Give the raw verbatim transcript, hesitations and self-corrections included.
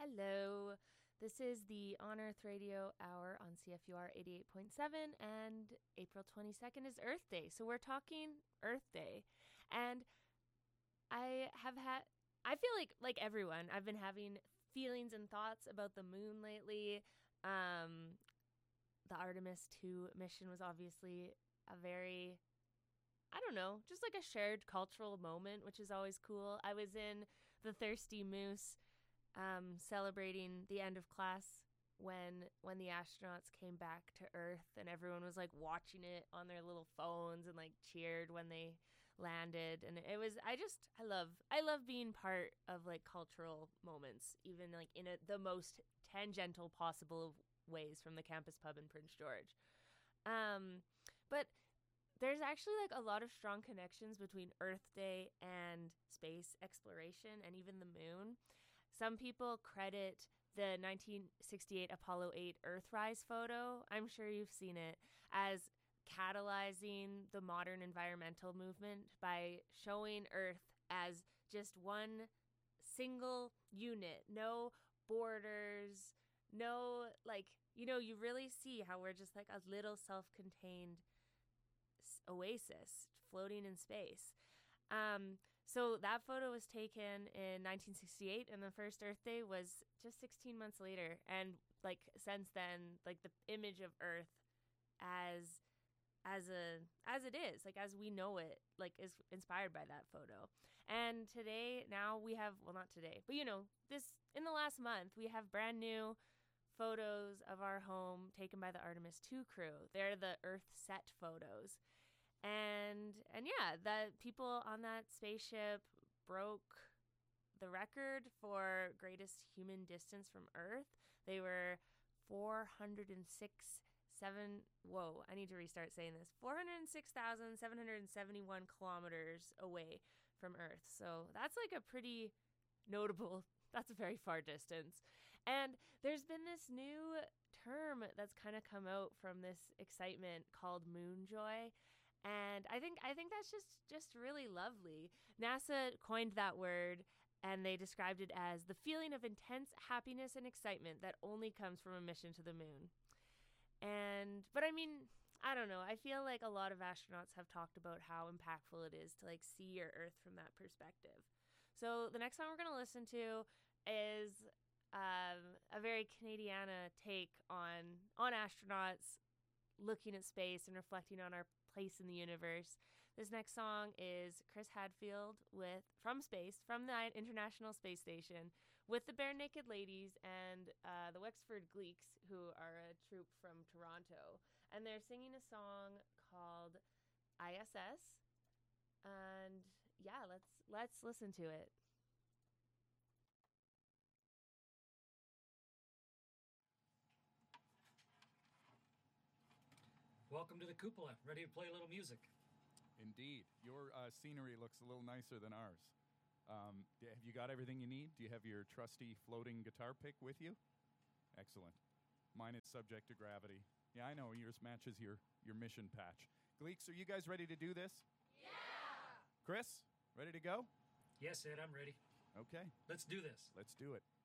Hello. This is the On Earth Radio Hour on C F U R eighty-eight point seven, and April twenty-second is Earth Day. So we're talking Earth Day. And I have had, I feel like, like everyone, I've been having feelings and thoughts about the moon lately. Um, the Artemis two mission was obviously a very, I don't know, just like a shared cultural moment, which is always cool. I was in the Thirsty Moose um, celebrating the end of class when when the astronauts came back to Earth, and everyone was like watching it on their little phones and like cheered when they landed. And it was, I just, I love, I love being part of like cultural moments, even like in a, the most tangential possible of ways from the campus pub in Prince George. Um, but there's actually like a lot of strong connections between Earth Day and space exploration and even the moon. Some people credit the nineteen sixty-eight Apollo eight Earthrise photo, I'm sure you've seen it, as catalyzing the modern environmental movement by showing Earth as just one single unit, no borders, no, like, you know, you really see how we're just like a little self-contained oasis floating in space. Um, so that photo was taken in nineteen sixty-eight, and the first Earth Day was just sixteen months later. And like since then, like the image of Earth as as a as it is, like as we know it, like is inspired by that photo. And today, now we have, well, not today, but you know, this in the last month, we have brand new photos of our home taken by the Artemis two crew. They're the Earth-set photos. And and yeah, the people on that spaceship broke the record for greatest human distance from Earth. They were four hundred six seven whoa, I need to restart saying this. four hundred six thousand seven hundred seventy-one kilometers away from Earth. So that's like a pretty notable, that's a very far distance. And there's been this new term that's kind of come out from this excitement called moon joy. And I think I think that's just, just really lovely. NASA coined that word, and they described it as the feeling of intense happiness and excitement that only comes from a mission to the moon. And, but I mean, I don't know. I feel like a lot of astronauts have talked about how impactful it is to like see your Earth from that perspective. So the next song we're going to listen to is um, a very Canadiana take on on astronauts looking at space and reflecting on our place in the universe. This next song is Chris Hadfield with From Space, from the International Space Station, with the Bare Naked Ladies and uh, the Wexford Gleeks, who are a troupe from Toronto. And they're singing a song called I S S. And yeah, let's let's listen to it. Welcome to the cupola. Ready to play a little music? Indeed. Your uh, scenery looks a little nicer than ours. Um, d- have you got everything you need? Do you have your trusty floating guitar pick with you? Excellent. Mine is subject to gravity. Yeah, I know. Yours matches your, your mission patch. Gleeks, are you guys ready to do this? Yeah! Chris, ready to go? Yes, Ed, I'm ready. Okay. Let's do this. Let's do it.